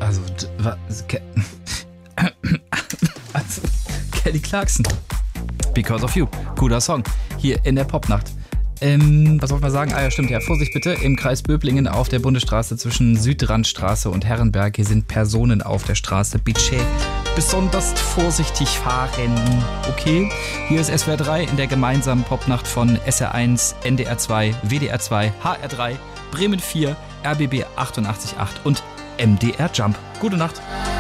Also, Kelly Clarkson. Because of You. Cooler Song. Hier in der Popnacht. Was soll man sagen? Ah ja, stimmt. Ja, Vorsicht bitte. Im Kreis Böblingen auf der Bundesstraße zwischen Südrandstraße und Herrenberg. Hier sind Personen auf der Straße. Bitte besonders vorsichtig fahren. Okay? Hier ist SWR 3 in der gemeinsamen Popnacht von SR1, NDR 2, WDR 2, HR3, Bremen 4, RBB 88.8 und MDR Jump. Gute Nacht.